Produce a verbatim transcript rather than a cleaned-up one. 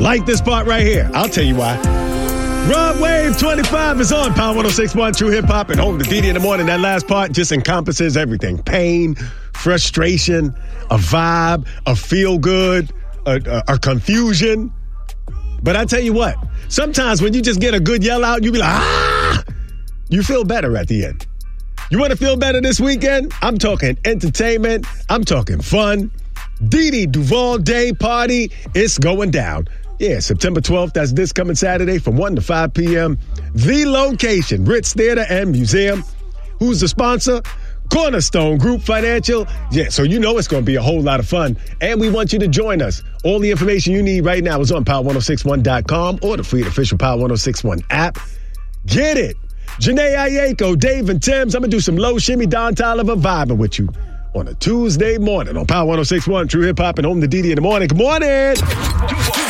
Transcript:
Like this part right here. I'll tell you why. Rod Wave twenty-five is on Power one oh six point one True Hip Hop and home to D D in the morning. That last part just encompasses everything. Pain, frustration, a vibe, a feel good, a, a, a confusion. But I tell you what, sometimes when you just get a good yell out, you be like, ah, you feel better at the end. You want to feel better this weekend? I'm talking entertainment. I'm talking fun. Didi Duval Day Party. It's going down. Yeah, September twelfth, that's this coming Saturday from one to five p.m. The location, Ritz Theater and Museum. Who's the sponsor? Cornerstone Group Financial. Yeah, so you know it's going to be a whole lot of fun. And we want you to join us. All the information you need right now is on power ten sixty-one dot com or the free official Power ten sixty-one app. Get it. Janae Ayako, Dave and Tim's. I'm going to do some low shimmy, Don Toliver vibing with you on a Tuesday morning on Power ten sixty-one True Hip Hop and home to D D in the morning. Good morning.